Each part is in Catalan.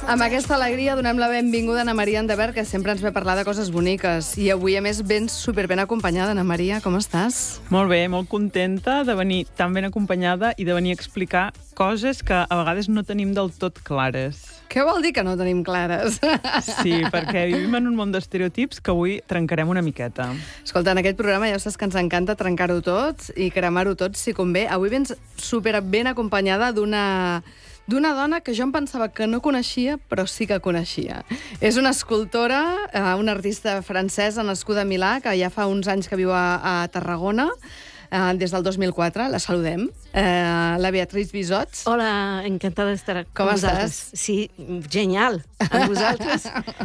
Amb aquesta alegria donem la benvinguda a Ana Maria Endever, que sempre ens ve a parlar de coses boniques. I avui, a més, vens superben acompanyada. Ana Maria, com estàs? Molt bé, molt contenta de venir tan ben acompanyada i de venir a explicar coses que a vegades no tenim del tot clares. Què vol dir que no tenim clares? Sí, perquè vivim en un món d'estereotips que avui trencarem una miqueta. Escolta, en aquest programa ja saps que ens encanta trencar-ho tot i cremar-ho tot, si convé. Avui vens superben acompanyada d'una dona que jo em pensava que no coneixia, però sí que coneixia. És una escultora, una artista francesa nascuda a Milà, que ja fa uns anys que viu a Tarragona, des del 2004. La saludem. La Beatriz Bisots. Hola, encantada d'estar Com amb vosaltres. estàs? Sí, genial, amb vosaltres.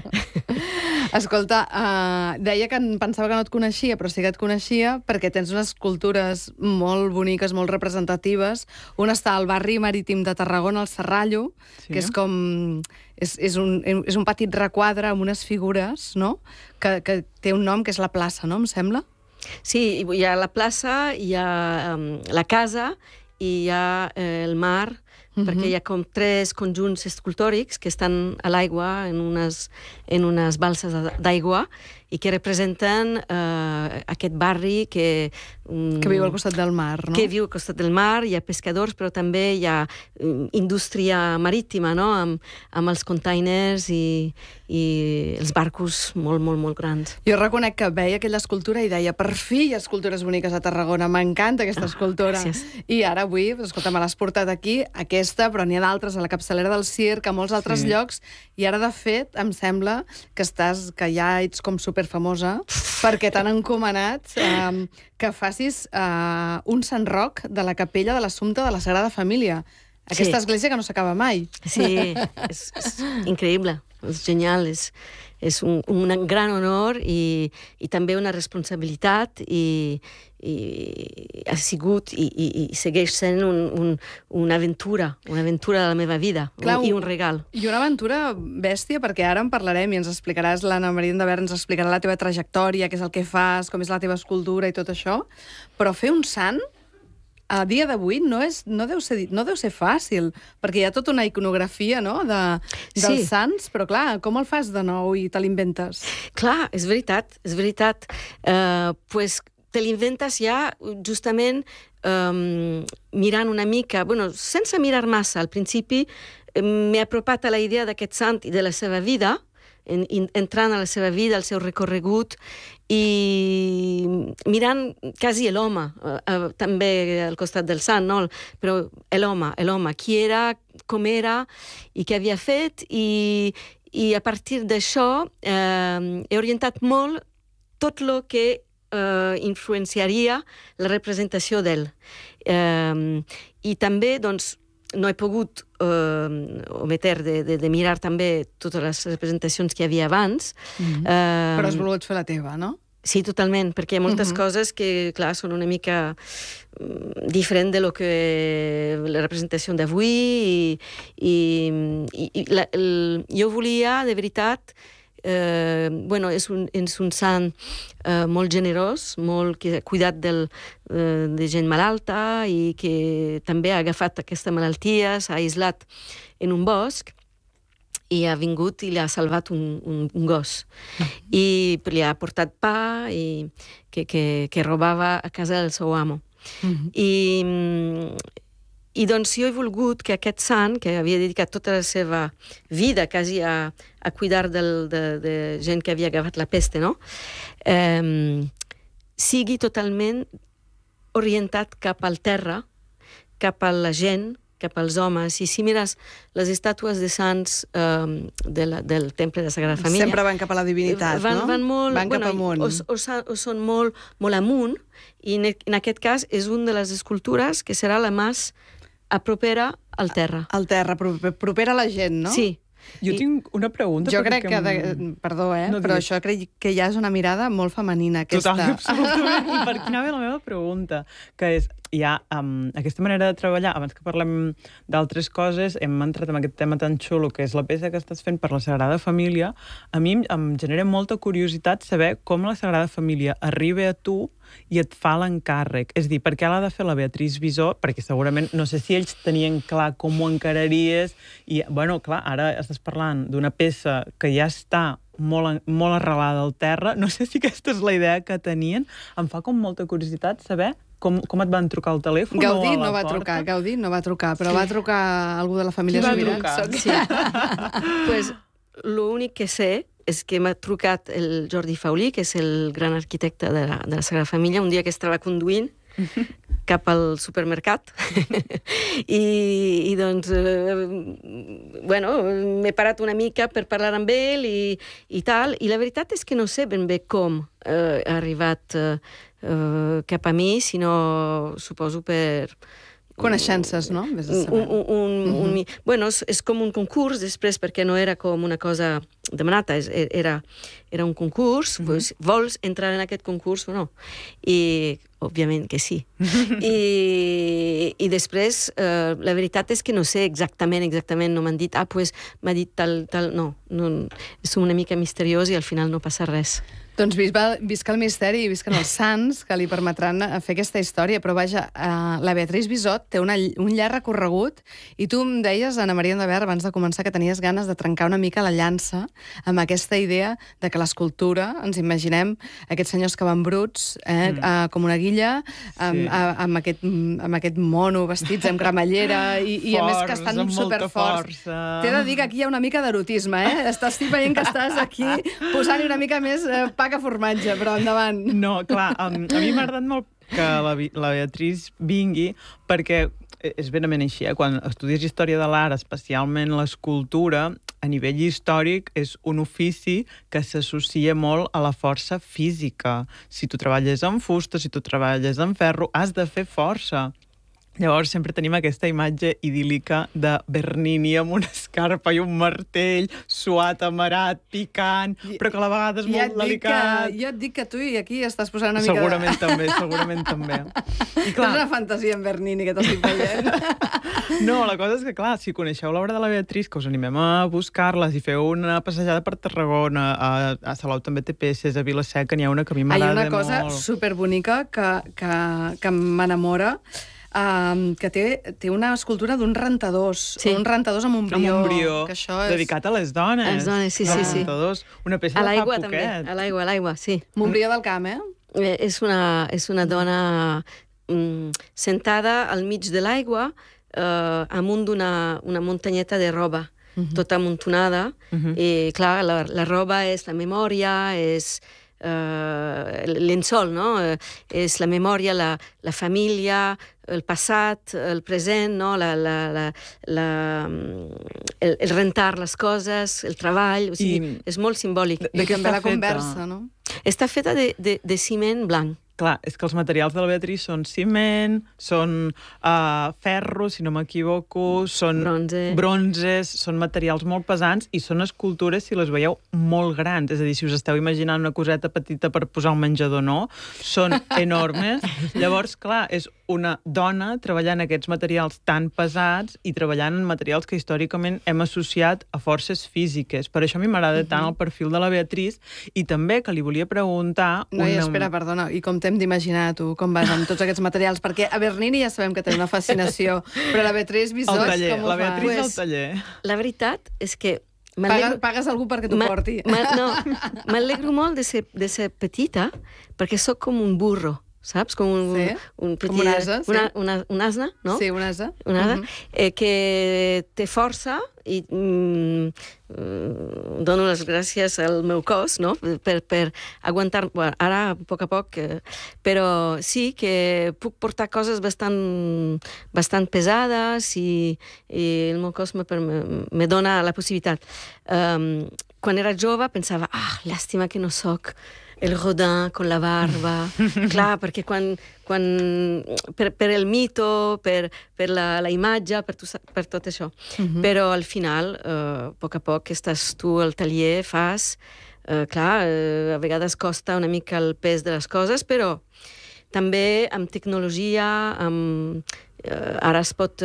Escolta, deia que pensava que no et coneixia, però sí que et coneixia perquè tens unes escultures molt boniques, molt representatives. Una està al barri marítim de Tarragona, al Serrallo, Sí. que és com... És un petit requadre amb unes figures, no?, que té un nom, que és la plaça, no?, em sembla? Sí, hi ha la plaça, hi ha la casa i hi ha el mar, perquè hi ha com 3 conjunts escultòrics que estan a l'aigua, en unes balses d'aigua, i que representen aquest barri que viu al costat del mar, no? Que viu al costat del mar, hi ha pescadors, però també hi ha indústria marítima, no?, amb els containers i els barcos molt, molt, molt grans. Jo reconec que veia aquella escultura i deia, per fi hi ha escultures boniques a Tarragona, m'encanta aquesta escultura. Gràcies. I ara avui, escolta, me l'has portat aquí, aquesta, però n'hi ha d'altres, a la capçalera del circ, a molts altres llocs, i ara, de fet, em sembla que ja ets com superfamosa, perquè t'han encomanat que facis un Sant Roc de la capella de l'Assumpte de la Sagrada Família. Aquesta església que no s'acaba mai. Sí, és increïble, és genial, és un gran honor i també una responsabilitat i ha sigut i segueix sent una aventura de la meva vida. Clar, i un regal. I una aventura bèstia, perquè ara en parlarem i ens explicaràs, l'Anna Maria Endever ens explicarà la teva trajectòria, què és el que fas, com és la teva escultura i tot això, però fer un sant a dia d'avui no deu ser fàcil, perquè hi ha tota una iconografia, no?, dels sants, però clar, com el fas de nou i te l'inventes? Clar, és veritat. Pues te l'inventes ja justament mirant una mica, sense mirar massa. Al principi m'he apropat a la idea d'aquest sant i de la seva vida, entrant a la seva vida, al seu recorregut, i mirant quasi l'home, també al costat del sant, no? Però l'home, qui era, com era, i què havia fet, i a partir d'això he orientat molt tot el que influenciaria la representació d'ell. I també, doncs, no he pogut ometre de mirar també totes les representacions que hi havia abans. Però has volgut fer la teva, no? Sí, totalment, perquè hi ha moltes coses que, clar, són una mica diferent de lo que la representació d'avui jo volia, de veritat, és un sant molt generós, molt que ha cuidat de gent malalta i que també ha agafat aquesta malaltia, s'ha aïslat en un bosc i ha vingut i li ha salvat un gos. I li ha portat pa i que robava a casa del seu amo. I doncs jo he volgut que aquest sant, que havia dedicat tota la seva vida quasi a cuidar de gent que havia agafat la peste, no?, sigui totalment orientat cap al terra, cap a la gent, cap als homes. I si mires les estàtues de sants del Temple de la Sagrada Família... Sempre van cap a la divinitat, no? Van cap amunt. O són molt amunt, i en aquest cas és una de les escultures que serà la més propera al terra. Al terra, propera a la gent, no? Sí. Jo tinc una pregunta. Jo crec que... Perdó, però això crec que ja és una mirada molt femenina, aquesta. Total, absolutament. I per aquí anava la meva pregunta, que és... hi ha aquesta manera de treballar. Abans que parlem d'altres coses, hem entrat en aquest tema tan xulo que és la peça que estàs fent per la Sagrada Família. A mi em genera molta curiositat saber com la Sagrada Família arriba a tu i et fa l'encàrrec. És a dir, per què l'ha de fer la Beatriz Bisó? Perquè segurament, no sé si ells tenien clar com ho encararies i, bueno, clar, ara estàs parlant d'una peça que ja està molt arrelada al terra. No sé si aquesta és la idea que tenien. Em fa com molta curiositat saber com et van trucar al telèfon Gaudí o a la no va porta. trucar, però va trucar algú de la família Subirats. Sí. Pues, l'únic que sé és que m'ha trucat el Jordi Faulí, que és el gran arquitecte de la Sagrada Família, un dia que estava conduint cap al supermercat i doncs bueno, m'he parat una mica per parlar amb ell i tal, i la veritat és que no sé ben bé com ha arribat cap a mi, sinó suposo per Coneixences, no? Vés a saber. Bueno, és com un concurs, després, perquè no era com una cosa demanada, era un concurs, pues, vols entrar en aquest concurs o no? I, òbviament que sí. I després, la veritat és que no sé exactament, no m'han dit, pues m'ha dit tal, no, és una mica misteriós i al final no passa res. Doncs visca el misteri i visquen els sants que li permetran fer aquesta història. Però vaja, la Beatriz Bisot té un llarg recorregut i tu em deies, Anna Maria Endavert, abans de començar, que tenies ganes de trencar una mica la llança amb aquesta idea de que l'escultura, ens imaginem aquests senyors que van bruts, com una guilla, amb aquest mono vestits amb cremallera i a més que estan superforts. T'he de dir que aquí hi ha una mica d'erotisme, Estic veient que estàs aquí posant-hi una mica més pa que formatge, però endavant. No, clar, a mi m'ha agradat molt que la Beatriz vingui, perquè és benament així, quan estudies història de l'art, especialment l'escultura, a nivell històric és un ofici que s'associa molt a la força física. Si tu treballes en fusta, si tu treballes en ferro, has de fer força. Llavors sempre tenim aquesta imatge idíl·lica de Bernini amb una escarpa i un martell, suat, amarat, picant, però que a la vegada és molt delicat. Jo et dic que tu i aquí estàs posant una mica segurament també. I clar, és una fantasia en Bernini que t'estic veient. No, la cosa és que, clar, si coneixeu l'obra de la Beatriz, que us animem a buscar-les i feu una passejada per Tarragona, a Salou també té peces, a Vila-seca n'hi ha una que a mi m'agrada molt. Hi ha una cosa superbonica que m'enamora, que té una escultura d'un rentadors, un rentadors amb un brió. Amb un brió, dedicat a les dones. A les dones, sí. Rentadors, una peça de fa poquet. També, a l'aigua, sí. Montbrió del Camp, És una dona sentada al mig de l'aigua, amunt d'una muntanyeta de roba, tota amuntonada, i clar, la roba és la memòria, és l'ensol, no? És la memòria, la família, el passat, el present, no? El rentar les coses, el treball, o sigui, és molt simbòlic. I també la conversa, no? Està feta de ciment blanc. Clar, és que els materials de la Beatriz són ciment, són ferro, si no m'equivoco, són bronzes, són materials molt pesants i són escultures, si les veieu, molt grans. És a dir, si us esteu imaginant una coseta petita per posar al menjador, no. Són enormes. Llavors, clar, és una dona treballant aquests materials tan pesats i treballant en materials que històricament hem associat a forces físiques. Per això a mi m'agrada tant el perfil de la Beatriz i també que li volia preguntar... Espera, perdona, i com t'hem d'imaginar tu, com vas amb tots aquests materials? Perquè a Bernini ja sabem que té una fascinació, però la Beatriz Bisot, com ho fa? La Beatriz al taller. La veritat és que... Pagues algú perquè t'ho porti. No, m'alegro molt de ser petita, perquè sóc com un burro, saps? Com un ase, sí. Un asna, no? Sí, un ase. Un ase, que té força i dono les gràcies al meu cos, no? Per aguantar... Ara, a poc, però sí que puc portar coses bastant pesades i el meu cos me dona la possibilitat. Quan era jove pensava, llàstima que no soc el Rodin con la barba. Clar, perquè per el mito, per la imatge, per tot això. Però al final, a poc, estàs tu al taller, fas... Clar, a vegades costa una mica el pes de les coses, però també amb tecnologia, ara es pot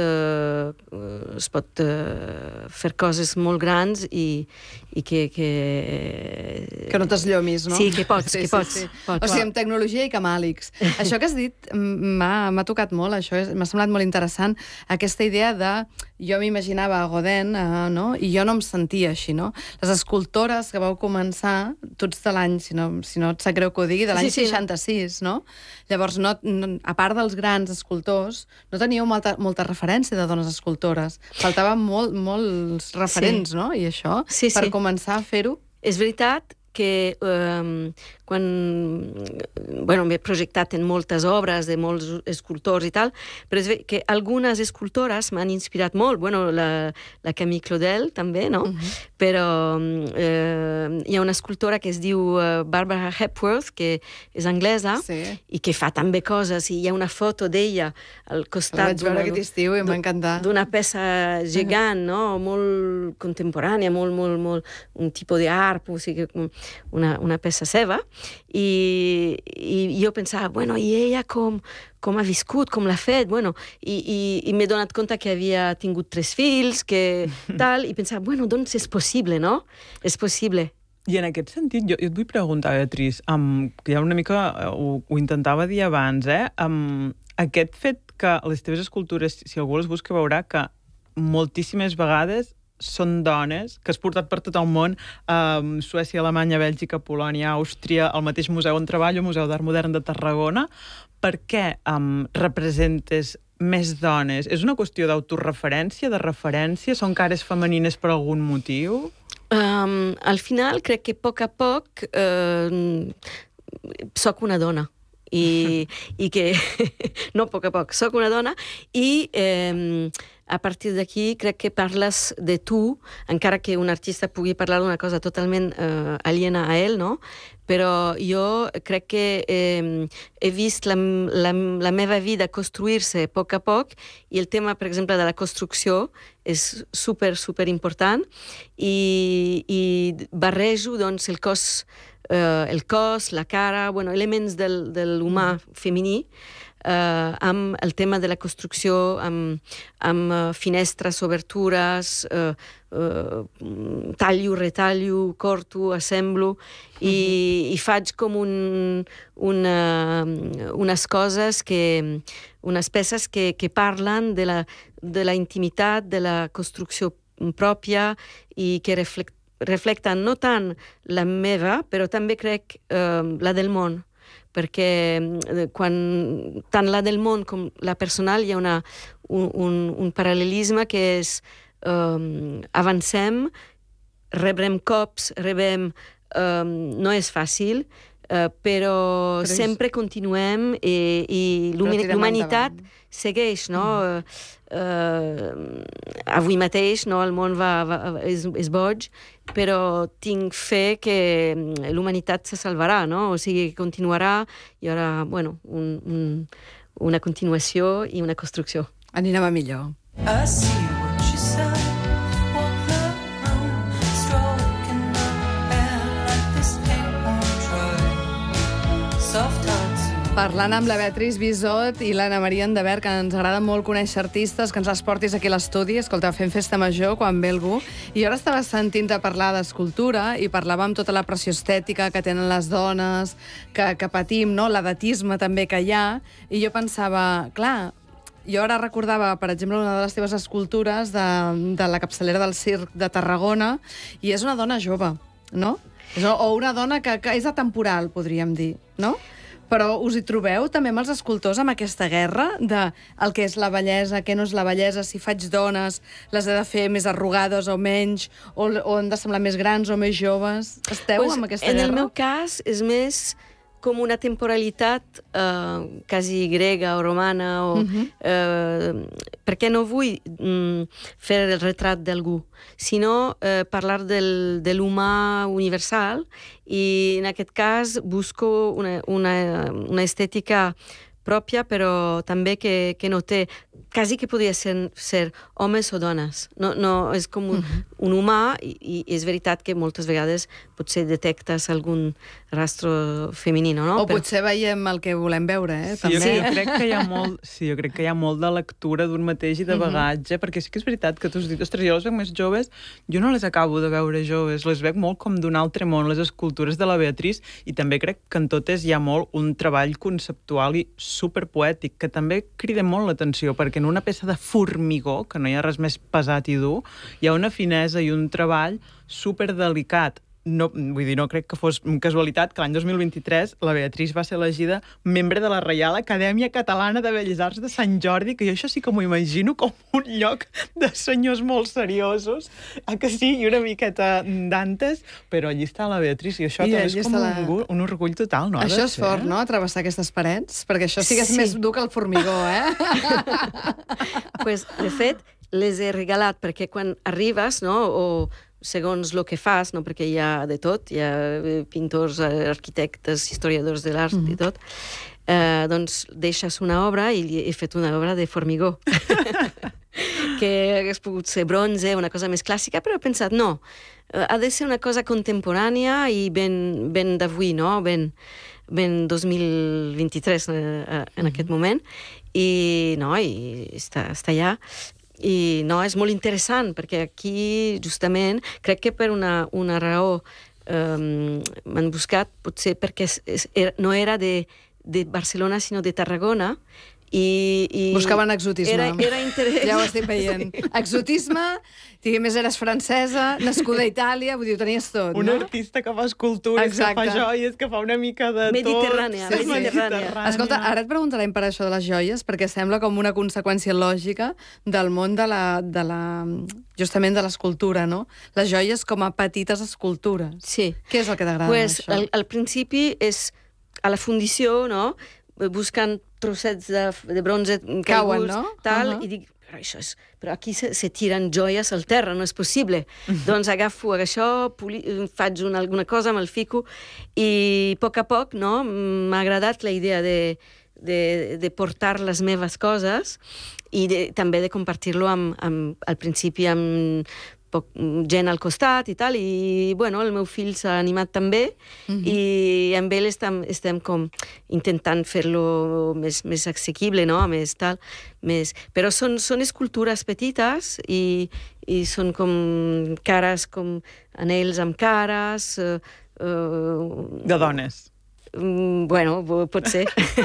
fer coses molt grans i que... Que no t'esllomis, no? Sí, que pots. O sigui, amb tecnologia i camàlics. Això que has dit m'ha tocat molt, m'ha semblat molt interessant, aquesta idea de... Jo m'imaginava Godin, no? I jo no em sentia així, no? Les escultores que vau començar, tots de l'any, si no et sap greu que ho digui, de l'any 66, no? Llavors, a part dels grans escultors, no teníeu molta referència de dones escultores. Faltaven molts referents, no? I això, per començar a fer-ho... És veritat que quan m'he projectat en moltes obres de molts escultors i tal, però és que algunes escultores m'han inspirat molt. La Camille Claudel també, no? Però hi ha una escultora que es diu Barbara Hepworth, que és anglesa i que fa també coses, i hi ha una foto d'ella al costat d'una peça gegant, no? Molt contemporània, molt un tipus d'art, o sigui, una peça seva, i jo pensava, i ella com ha viscut, com l'ha fet, i m'he donat compte que havia tingut 3 fills, i pensava, doncs és possible, no? És possible. I en aquest sentit, jo et vull preguntar, Beatriz, que ja una mica ho intentava dir abans, aquest fet que les teves escultures, si algú les busca, veurà que moltíssimes vegades són dones que has portat per tot el món, Suècia, Alemanya, Bèlgica, Polònia, Àustria, el mateix museu on treballo, el Museu d'Art Modern de Tarragona. Per què representes més dones? És una qüestió d'autoreferència, de referència? Són cares femenines per algun motiu? Al final crec que a poc soc una dona. I que no a poc, soc una dona i a partir d'aquí crec que parles de tu, encara que un artista pugui parlar d'una cosa totalment aliena a ell, no? Però jo crec que he vist la meva vida construir-se a poc i el tema, per exemple, de la construcció és super important i barrejo doncs el cos, la cara, elements de l'humà femení, amb el tema de la construcció, amb finestres, obertures, tallo, retallo, corto, assemblo, i faig com unes coses, unes peces que parlen de la intimitat, de la construcció pròpia i que reflecten no tant la meva, però també crec la del món, perquè tant la del món com la personal hi ha un paral·lelisme que és avancem, rebrem cops, no és fàcil, però sempre continuem i l'humanitat segueix, no? Avui mateix el món és boig, però tinc fe que l'humanitat se salvarà, no? O sigui, continuarà, hi haurà, una continuació i una construcció. Anirem a millor. Parlant amb la Beatriz Bisot i l'Anna Maria Endever, que ens agrada molt conèixer artistes, que ens els portis aquí a l'estudi. Escolta, fem festa major quan ve algú. I ara estava sentint-te parlar d'escultura i parlàvem tota la pressió estètica que tenen les dones, que patim, no? L'edatisme també que hi ha. I jo pensava, clar, jo ara recordava, per exemple, una de les teves escultures de la capçalera del Circ de Tarragona, i és una dona jove, no? O una dona que és atemporal, podríem dir, no? Però us hi trobeu també amb els escultors amb aquesta guerra de el que és la bellesa, què no és la bellesa, si faig dones, les he de fer més arrugades o menys, o han de semblar més grans o més joves? Esteu amb aquesta guerra? En el meu cas és més com una temporalitat quasi grega o romana, perquè no vull fer el retrat d'algú, sinó parlar de l'humà universal, i en aquest cas busco una estètica pròpia, però també que no té... Quasi que podria ser homes o dones. No, és com un humà i és veritat que moltes vegades potser detectes algun rastro femení, no? O potser veiem el que volem veure, Sí, jo crec que hi ha molt de lectura d'un mateix i de bagatge, perquè sí que és veritat que tu has dit, ostres, jo les veig més joves, jo no les acabo de veure joves, les veig molt com d'un altre món, les escultures de la Beatriz, i també crec que en totes hi ha molt un treball conceptual i superpoètic, que també crida molt l'atenció, perquè en una peça de formigó, que no hi ha res més pesat i dur, hi ha una finesa i un treball superdelicat. No, vull dir, no crec que fos casualitat que l'any 2023 la Beatriz va ser elegida membre de la Reial Acadèmia Catalana de Belles Arts de Sant Jordi, que jo això sí que m'ho imagino com un lloc de senyors molt seriosos, que sí, i una miqueta d'antes, però allí està la Beatriz, i això també és com un orgull total, no? Això és fort, no?, travessar aquestes parets, perquè això sí que és més dur que el formigó, Pues, de fet, les he regalat, perquè quan arribes, no?, o segons el que fas, no? Perquè hi ha de tot, hi ha pintors, arquitectes, historiadors de l'art i tot, doncs deixes una obra i he fet una obra de formigó. Que hagués pogut ser bronze, una cosa més clàssica, però he pensat, no, ha de ser una cosa contemporània i ben d'avui, no? Ben 2023 en aquest moment, i està allà. I no, és molt interessant, perquè aquí, justament, crec que per una raó m'han buscat, potser perquè no era de Barcelona, sinó de Tarragona, i buscaven exotisme. Era interès. Ja ho estic veient. Exotisme, més eres francesa, nascuda a Itàlia, vull dir, ho tenies tot, no? Un artista que fa escultures, que fa joies, que fa una mica de tot. Mediterrània. Escolta, ara et preguntarem per això de les joies, perquè sembla com una conseqüència lògica del món justament de l'escultura, no? Les joies com a petites escultures. Sí. Què és el que t'agrada, això? Al principi és a la fundició, no?, buscant trossets de bronze caiguts, no? I dic, però aquí se tiren joies al terra, no és possible. Doncs agafo això, faig alguna cosa, me'l fico, i a poc, no, m'ha agradat la idea de portar les meves coses i també de compartir-lo al principi amb gent al costat i tal, i bueno, el meu fill s'ha animat també, i amb ell estem com intentant fer-lo més assequible, no? Més tal, però són escultures petites i són com cares, com anells amb cares... De dones. Bueno, pot ser.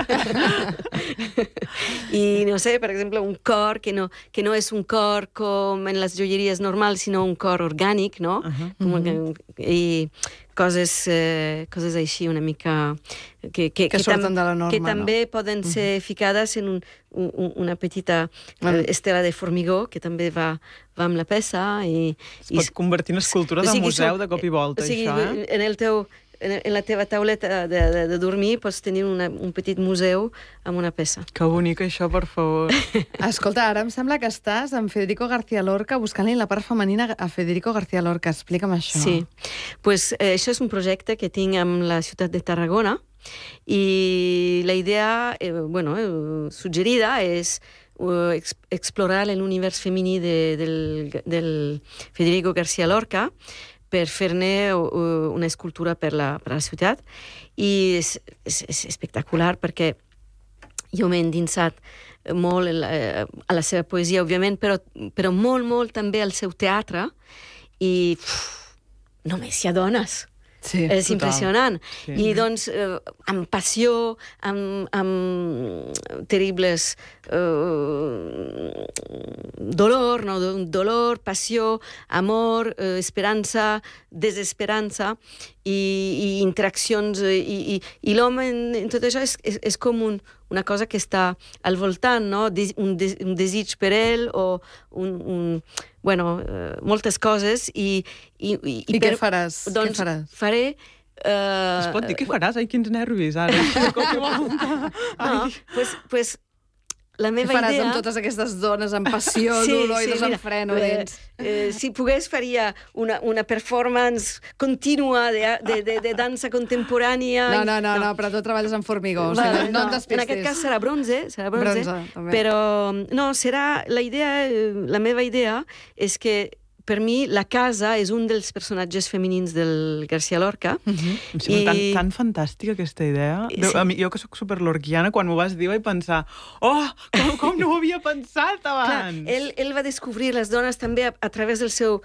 I no sé, per exemple, un cor que no és un cor com en les joieries normals, sinó un cor orgànic, no? I coses així una mica... Que surten de la norma, que també poden ser ficades en una petita estela de formigó, que també va amb la peça. Es pot convertir en escultura de museu de cop i volta, això, en la teva tauleta de dormir pots tenir un petit museu amb una peça. Que bonic això, per favor. Escolta, ara em sembla que estàs amb Federico García Lorca buscant-li la part femenina a Federico García Lorca. Explica'm això. Sí, pues, això és un projecte que tinc amb la ciutat de Tarragona i la idea suggerida és explorar l'univers femení del Federico García Lorca per fer-ne una escultura per la ciutat, i és espectacular perquè jo m'he endinsat molt a la seva poesia, òbviament, però molt també al seu teatre, i només hi ha dones. Sí, és impressionant. Sí. I doncs, amb passió, amb terribles dolor, passió, amor, esperança, desesperança i interaccions. I l'home en tot això és com una cosa que està al voltant, no? Un desig per ell, o moltes coses. I què faràs? Doncs faré... Es pot dir què faràs? Ai, quins nervis, ara. No, pues la Què meva faràs idea... amb totes aquestes dones amb passió, dolor i desenfreno dins? Si pogués, faria una performance contínua de dansa contemporània. No, però tu treballes amb formigó, o sigui, no et despistis. En aquest cas serà bronze, també. Però no, serà... La meva idea és que per mi, la casa és un dels personatges femenins del García Lorca. Em sembla tan fantàstica aquesta idea. Sí. Jo que sóc superlorquiana, quan m'ho vas dir vaig pensar com no ho havia pensat abans? Clar, ell va descobrir les dones també a través del seu...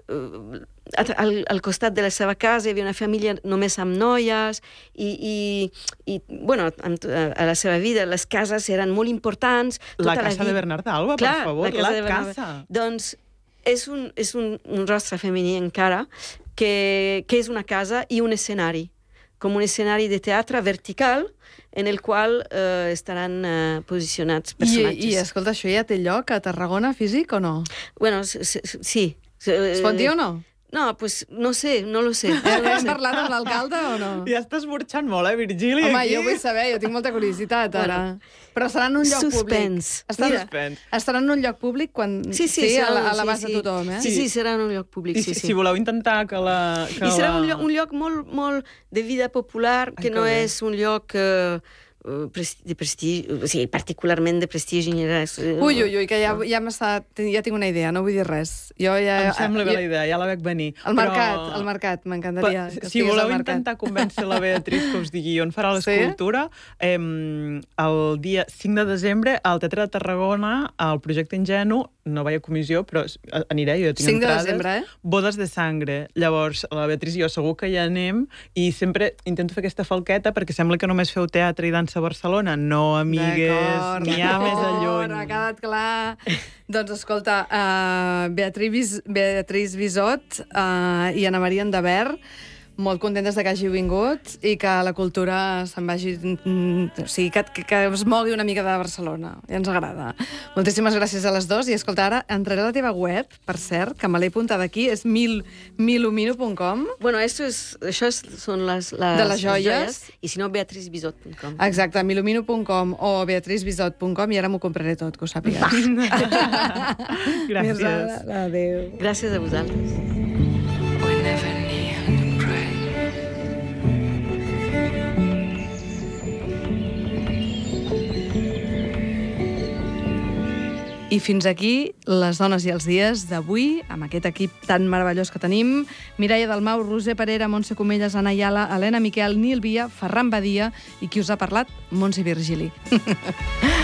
al costat de la seva casa hi havia una família només amb noies i bueno, a la seva vida les cases eren molt importants. La casa de Bernarda Alba, per favor, la casa. Doncs és un rostre femení encara que és una casa i un escenari, com un escenari de teatre vertical en el qual estaran posicionats personatges. I escolta, això ja té lloc a Tarragona físic o no? Bueno, sí. Es pot dir o no? No, pues no sé, no lo sé. Hem parlat amb l'alcalde o no? Ja estàs burxant molt, Virgili, Home, aquí. jo vull saber, jo tinc molta curiositat, ara. Però serà en un lloc públic. Estarà en un lloc públic quan... Sí, a l'abast de tothom, eh? Sí, serà en un lloc públic, sí. Si voleu intentar que la... I serà un lloc molt de vida popular, que no és un lloc... de prestigi, o sigui, particularment de prestigi. Ui, que ja tinc una idea, no vull dir res. Em sembla bé la idea, ja la veig venir. El mercat, m'encantaria que si voleu intentar convèncer la Beatriz que us digui on farà l'escultura, el dia 5 de desembre al Teatre de Tarragona, al Projecte Ingenu, no vaig a comissió, però aniré, jo tinc 5 de entrades. desembre, Bodes de sangre. Llavors, la Beatriz i jo segur que hi anem i sempre intento fer aquesta falqueta perquè sembla que només feu teatre i dansa a Barcelona. No, amigues, n'hi ha més a lluny. Ha quedat clar. Doncs escolta, Beatriz Bisot i Anna Maria Endavert, molt contentes de que hàgiu vingut i que la cultura se'n vagi... O sigui, que es mogui una mica de Barcelona. Ja ens agrada. Moltíssimes gràcies a les dues. I escolta, ara entraré a la teva web, per cert, que me l'he apuntat aquí, és milumino.com. Bueno, això són les de les joies. I si no, beatrizbisot.com. Exacte, milumino.com o beatrizbisot.com i ara m'ho compraré tot, que ho sàpigues. Gràcies. Adéu. Gràcies a vosaltres. I fins aquí les dones i els dies d'avui, amb aquest equip tan meravellós que tenim. Mireia Dalmau, Roser Parera, Montse Comelles, Anna Ayala, Helena Miquel, Nil Via, Ferran Badia i qui us ha parlat, Montse Virgili.